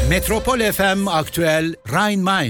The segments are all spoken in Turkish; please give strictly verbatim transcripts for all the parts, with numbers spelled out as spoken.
Metropol F M Aktüel Rhein-Main.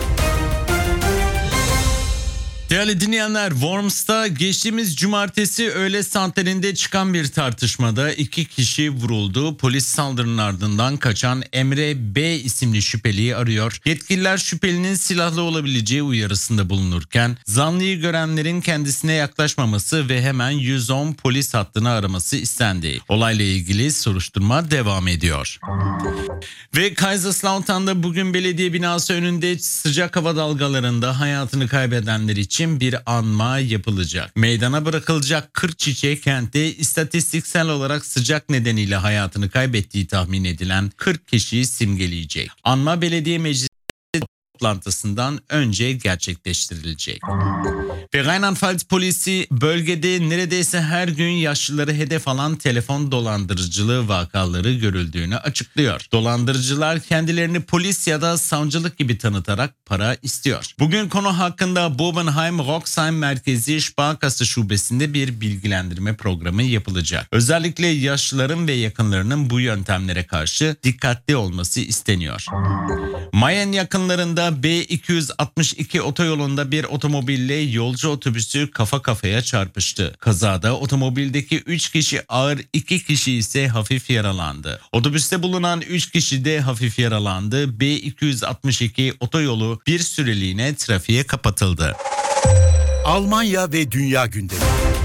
Değerli dinleyenler, Worms'ta geçtiğimiz cumartesi öğle saatlerinde çıkan bir tartışmada iki kişi vuruldu. Polis saldırının ardından kaçan Emre B isimli şüpheliyi arıyor. Yetkililer şüphelinin silahlı olabileceği uyarısında bulunurken zanlıyı görenlerin kendisine yaklaşmaması ve hemen yüz on polis hattını araması istendi. Olayla ilgili soruşturma devam ediyor. Ve Kaiserslautern'da bugün belediye binası önünde sıcak hava dalgalarında hayatını kaybedenler için bir anma yapılacak. Meydana bırakılacak kırk çiçek kentte istatistiksel olarak sıcak nedeniyle hayatını kaybettiği tahmin edilen kırk kişiyi simgeleyecek. Anma belediye meclisi toplantısından önce gerçekleştirilecek. Ve Rheinland-Pfalz polisi bölgede neredeyse her gün yaşlıları hedef alan telefon dolandırıcılığı vakaları görüldüğünü açıklıyor. Dolandırıcılar kendilerini polis ya da savcılık gibi tanıtarak para istiyor. Bugün konu hakkında Bobenheim-Roxheim Merkezi Sparkasse Şubesi'nde bir bilgilendirme programı yapılacak. Özellikle yaşlıların ve yakınlarının bu yöntemlere karşı dikkatli olması isteniyor. Mayen yakınlarında B iki yüz altmış iki otoyolunda bir otomobille yolcu otobüsü kafa kafaya çarpıştı. Kazada otomobildeki üç kişi ağır, iki kişi ise hafif yaralandı. Otobüste bulunan üç kişi de hafif yaralandı. B iki yüz altmış iki otoyolu bir süreliğine trafiğe kapatıldı. Almanya ve dünya gündemi.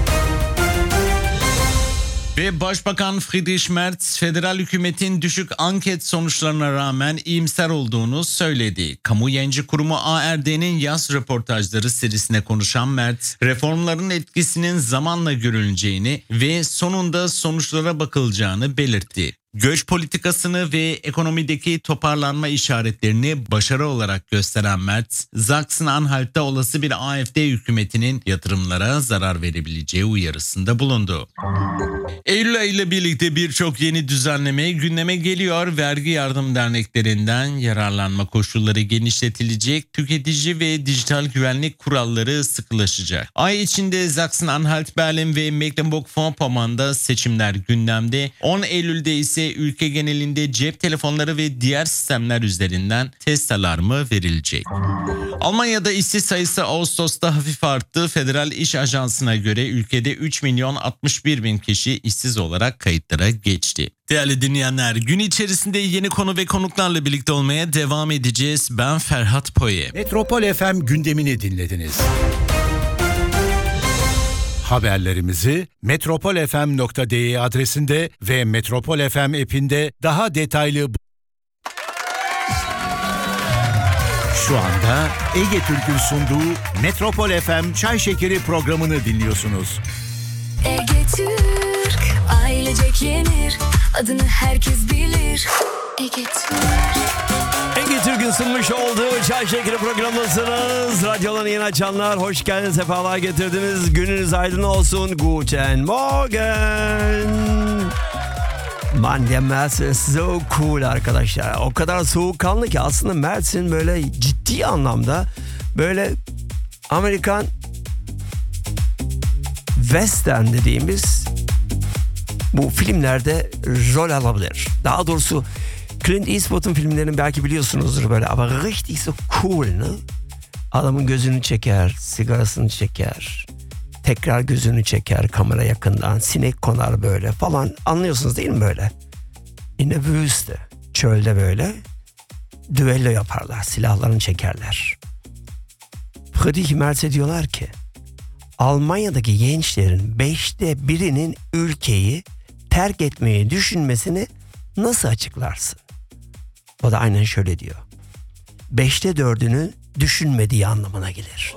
Ve Başbakan Friedrich Merz, federal hükümetin düşük anket sonuçlarına rağmen iyimser olduğunu söyledi. Kamu Yayıncı Kurumu A R D'nin yaz röportajları serisine konuşan Merz, reformların etkisinin zamanla görüleceğini ve sonunda sonuçlara bakılacağını belirtti. Göç politikasını ve ekonomideki toparlanma işaretlerini başarı olarak gösteren Merz, Sachsen-Anhalt'ta olası bir A F D hükümetinin yatırımlara zarar verebileceği uyarısında bulundu. Eylül ayı ile birlikte birçok yeni düzenleme gündeme geliyor. Vergi yardım derneklerinden yararlanma koşulları genişletilecek, tüketici ve dijital güvenlik kuralları sıkılaşacak. Ay içinde Sachsen-Anhalt, Berlin ve Mecklenburg-Vorpommern'da seçimler gündemde. on Eylül'de ise ülke genelinde cep telefonları ve diğer sistemler üzerinden test alarmı verilecek. Almanya'da işsiz sayısı Ağustos'ta hafif arttı. Federal İş Ajansı'na göre ülkede üç milyon altmış bir bin kişi işsiz olarak kayıtlara geçti. Değerli dinleyenler, gün içerisinde yeni konu ve konuklarla birlikte olmaya devam edeceğiz. Ben Ferhat Poye. Metropol F M gündemini dinlediniz. Haberlerimizi metropol f m nokta d e adresinde ve Metropol F M app'inde daha detaylı. Şu anda Ege Türk'ün sunduğu Metropol F M Çay Şekeri programını dinliyorsunuz. Ege Türk, ailecek yenir, adını herkes bilir. Ege Türk. Ege Türk'ün sunmuş olduğu Çay Şekeri programındasınız. Radyolarını yeni açanlar hoş geldiniz, sefalar getirdiniz. Gününüz aydın olsun. Guten Morgen. Man, der Merz ist so cool arkadaşlar. O kadar soğukkanlı ki aslında Merz'in böyle ciddi anlamda böyle Amerikan western dediğimiz bu filmlerde rol alabilir. Daha doğrusu Clint Eastwood'un filmlerini belki biliyorsunuzdur böyle ama richtig so cool, ne? Adamın gözünü çeker, sigarasını çeker, tekrar gözünü çeker kamera yakından, sinek konar böyle falan, anlıyorsunuz değil mi böyle? In the Wüste, çölde böyle düello yaparlar, silahlarını çekerler. Friedrich Merz'e diyorlar ki Almanya'daki gençlerin beşte birinin ülkeyi terk etmeyi düşünmesini nasıl açıklarsın? O da aynen şöyle diyor. Beşte dördünü düşünmediği anlamına gelir.